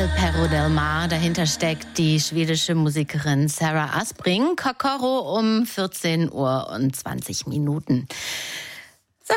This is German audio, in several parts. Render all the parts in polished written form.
El Perro del Mar. Dahinter steckt die schwedische Musikerin Sarah Aspring. Kokoro um 14 Uhr und 20 Minuten. So.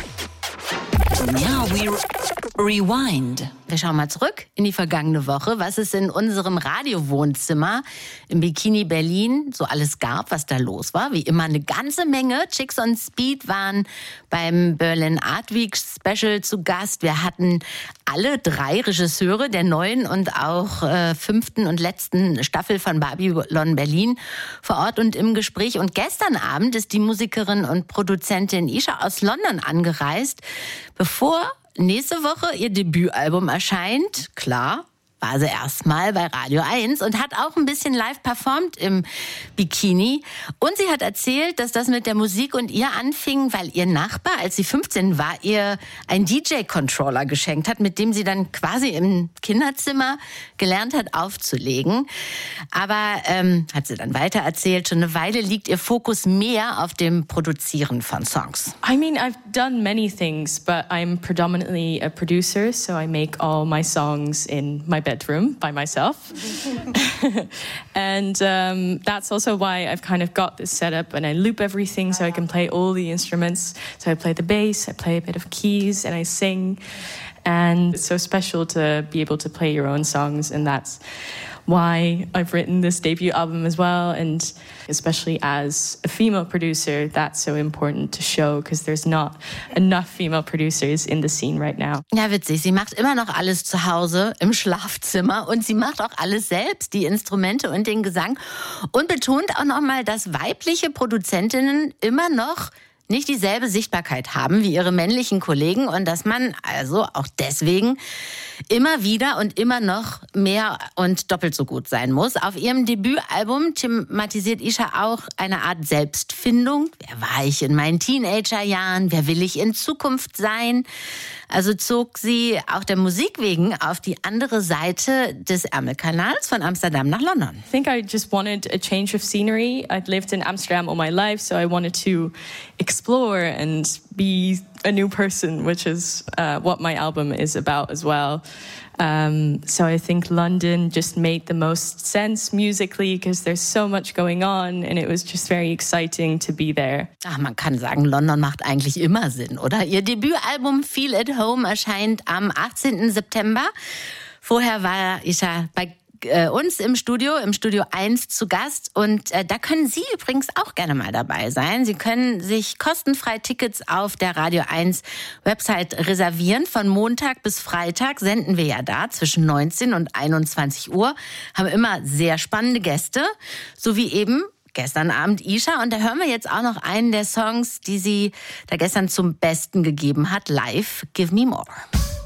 Now we rewind. Wir schauen mal zurück in die vergangene Woche, was es in unserem Radiowohnzimmer im Bikini Berlin so alles gab, was da los war. Wie immer eine ganze Menge. Chicks on Speed waren beim Berlin Art Week Special zu Gast. Wir hatten alle 3 Regisseure der neuen und auch 5. und letzten Staffel von Babylon Berlin vor Ort und im Gespräch. Und gestern Abend ist die Musikerin und Produzentin Isha aus London angereist, bevor nächste Woche ihr Debütalbum erscheint. Klar, war sie erstmal bei Radio 1 und hat auch ein bisschen live performt im Bikini. Und sie hat erzählt, dass das mit der Musik und ihr anfing, weil ihr Nachbar, als sie 15 war, ihr einen DJ-Controller geschenkt hat, mit dem sie dann quasi im Kinderzimmer gelernt hat aufzulegen. Aber hat sie dann weiter erzählt, schon eine Weile liegt ihr Fokus mehr auf dem Produzieren von Songs. I mean, I've done many things, but I'm predominantly a producer, so I make all my songs in my bedroom by myself. And that's also why I've kind of got this setup, and I loop everything so I can play all the instruments. So I play the bass, I play a bit of keys, and I sing. And it's so special to be able to play your own songs, and that's why I've written this debut album as well. And especially as a female producer, that's so important to show, because there's not enough female producers in the scene right now. Ja, witzig. Sie macht immer noch alles zu Hause im Schlafzimmer und sie macht auch alles selbst, die Instrumente und den Gesang, und betont auch nochmal, dass weibliche Produzentinnen immer noch nicht dieselbe Sichtbarkeit haben wie ihre männlichen Kollegen und dass man also auch deswegen immer wieder und immer noch mehr und doppelt so gut sein muss. Auf ihrem Debütalbum thematisiert Isha auch eine Art Selbstfindung. Wer war ich in meinen Teenagerjahren? Wer will ich in Zukunft sein? Also zog sie auch der Musik wegen auf die andere Seite des Ärmelkanals von Amsterdam nach London. I think I just wanted a change of scenery. I'd lived in Amsterdam all my life, so I wanted to explore and be a new person, which is what my album is about as well. So I think London just made the most sense musically, because there's so much going on, and it was just very exciting to be there. Ach, man kann sagen, London macht eigentlich immer Sinn, oder? Ihr Debütalbum Feel at Home erscheint am 18. September. Vorher war Isha bei uns im Studio 1 zu Gast, und da können Sie übrigens auch gerne mal dabei sein. Sie können sich kostenfrei Tickets auf der Radio 1 Website reservieren. Von Montag bis Freitag senden wir ja da zwischen 19 und 21 Uhr, haben immer sehr spannende Gäste, so wie eben gestern Abend Isha, und da hören wir jetzt auch noch einen der Songs, die sie da gestern zum Besten gegeben hat, live, Give Me More.